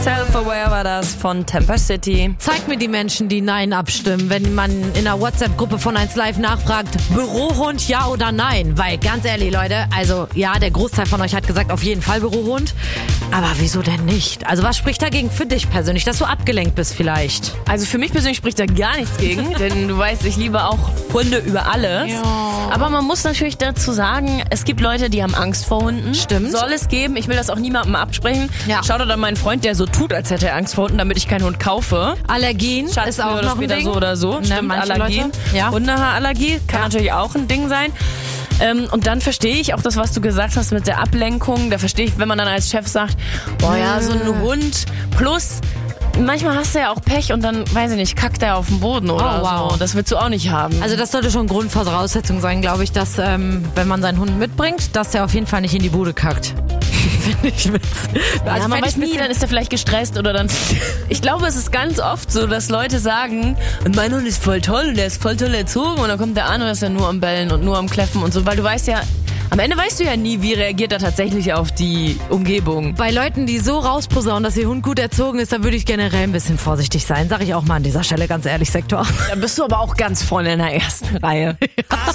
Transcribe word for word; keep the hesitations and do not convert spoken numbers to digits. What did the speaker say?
Self-Aware war das von Temper City. Zeigt mir die Menschen, die Nein abstimmen, wenn man in der WhatsApp-Gruppe von eins Live nachfragt, Bürohund ja oder nein? Weil ganz ehrlich, Leute, also ja, der Großteil von euch hat gesagt, auf jeden Fall Bürohund. Aber wieso denn nicht? Also was spricht dagegen für dich persönlich, dass du abgelenkt bist vielleicht? Also für mich persönlich spricht da gar nichts gegen, denn du weißt, ich liebe auch Hunde über alles. Ja. Aber man muss natürlich dazu sagen, es gibt Leute, die haben Angst vor Hunden. Stimmt. Soll es geben. Ich will das auch niemandem absprechen. Ja. Schau dir dann meinen Freund, der so tut, als hätte er Angst vor Hunden, damit ich keinen Hund kaufe. Allergien Schatz, ist auch oder noch ein später Ding. so oder so. Ne, Stimmt, manche Allergien. Leute. Ja. Hundehaarallergie kann Ja. natürlich auch ein Ding sein. Ähm, und dann verstehe ich auch das, was du gesagt hast mit der Ablenkung. Da verstehe ich, wenn man dann als Chef sagt, boah ja, so ein Hund plus... Manchmal hast du ja auch Pech und dann, weiß ich nicht, kackt er auf den Boden oder Oh, wow. so. Das willst du auch nicht haben. Also das sollte schon Grundvoraussetzung sein, glaube ich, dass ähm, wenn man seinen Hund mitbringt, dass der auf jeden Fall nicht in die Bude kackt. Finde ich witzig. ja, Also man fänd weiß ich nie, bisschen- dann ist er vielleicht gestresst oder dann... Ich glaube, es ist ganz oft so, dass Leute sagen, mein Hund ist voll toll und der ist voll toll erzogen und dann kommt der an und ist ja nur am Bellen und nur am Kläffen und so, weil du weißt ja, am Ende weißt du ja nie, wie reagiert er tatsächlich auf die Umgebung. Bei Leuten, die so rausposaunen, dass ihr Hund gut erzogen ist, da würde ich generell ein bisschen vorsichtig sein. Sag ich auch mal an dieser Stelle ganz ehrlich, Sektor. Da bist du aber auch ganz vorne in der ersten Reihe. I